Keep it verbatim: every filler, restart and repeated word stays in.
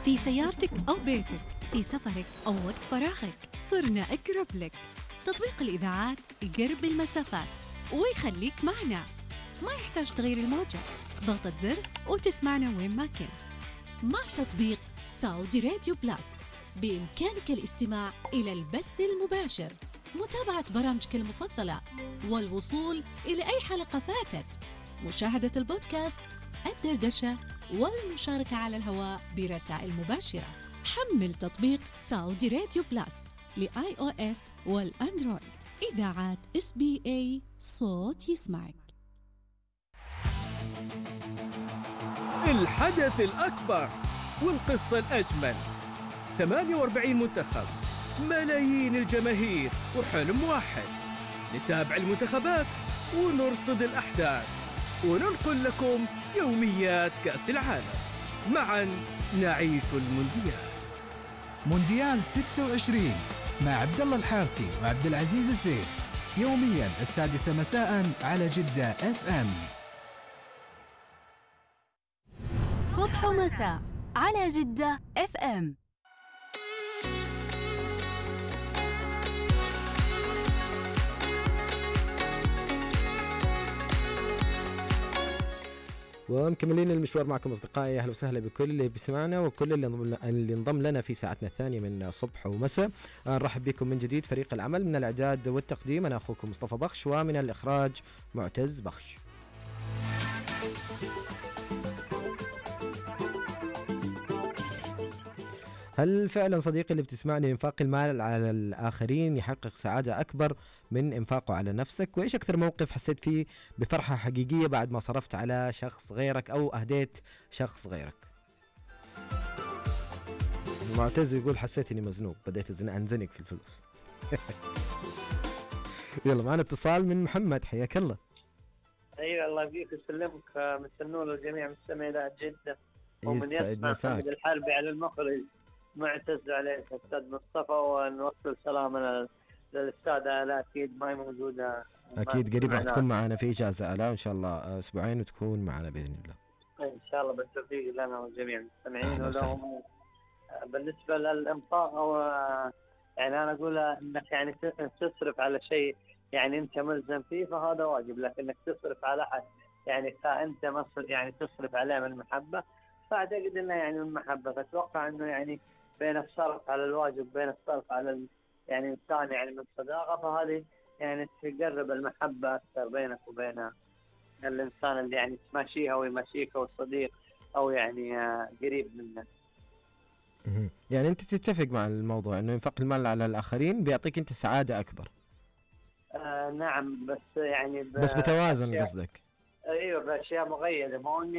في سيارتك أو بيتك، في سفرك أو وقت فراغك، صرنا أقرب لك. تطبيق الإذاعات يقرب المسافات ويخليك معنا، ما يحتاج تغير الموجة، ضغطة زر وتسمعنا وين ما كنت. مع تطبيق سعودي راديو بلاس بإمكانك الاستماع إلى البث المباشر، متابعة برامجك المفضلة، والوصول إلى أي حلقة فاتت، مشاهدة البودكاست، الدردشة، والمشاركة على الهواء برسائل مباشرة. حمل تطبيق سعودي راديو بلاس لآي أو إس والأندرويد. إذاعات إس بي إي، صوت يسمعك. الحدث الأكبر والقصة الأجمل، ثمانية وأربعين منتخب، ملايين الجماهير وحلم واحد. نتابع المنتخبات ونرصد الأحداث وننقل لكم يوميات كأس العالم. معا نعيش المونديال. مونديال ستة وعشرين مع عبد الله الحارثي وعبد العزيز الزيد، يوميا السادسة مساء على جدة اف ام. صبح ومساء على جدة اف ام. ومكملين المشوار معكم أصدقائي. أهلا وسهلا بكل اللي بيسمعنا وكل اللي انضم اللي انضم لنا في ساعتنا الثانية من صبح ومساء. نرحب بكم من جديد. فريق العمل من الإعداد والتقديم أنا أخوكم مصطفى بخش، ومن الإخراج معتز بخش. هل فعلا صديقي اللي بتسمعني إنفاق المال على الآخرين يحقق سعادة أكبر من إنفاقه على نفسك؟ وإيش أكثر موقف حسيت فيه بفرحة حقيقية بعد ما صرفت على شخص غيرك أو أهديت شخص غيرك؟ معتز يقول حسيت إني مزنوق، بديت أنزنق في الفلوس. يلا معنا اتصال من محمد، حياك الله. أيوة الله يبيك ويسلمك، مستنون الجميع مستمعين جدا، ومن يسعد مساك. الحربي على المخرج معتز عليك أستاذ مصطفى، ونوصل سلامنا للأستاذ آلاء، أكيد ما هي موجودة. أكيد قريب راح تكون معنا في إجازة آلاء إن شاء الله أسبوعين وتكون معنا بإذن الله. إن شاء الله بالتوفيق لنا وجميع المستمعين ولهم. بالنسبة للإنفاق، أو يعني أنا أقول إنك يعني تصرف على شيء يعني أنت ملزم فيه فهذا واجب، لكنك تصرف على حد يعني فأنت مصر يعني تصرف عليه من المحبة، فأعتقد إنه يعني من المحبة. فأتوقع إنه يعني بين الصرف على الواجب بين الصرف على ال... يعني الثاني يعني من الصداقة، فهذه يعني تقرب المحبة أكثر بينك وبين الإنسان اللي يعني تماشيها ويماشيك، أو الصديق أو يعني قريب منك. يعني أنت تتفق مع الموضوع إنه إنفاق المال على الآخرين بيعطيك أنت سعادة أكبر؟ آه نعم، بس يعني بس بتوازن قصدك؟ أيوة، بأشياء مقيدة، مو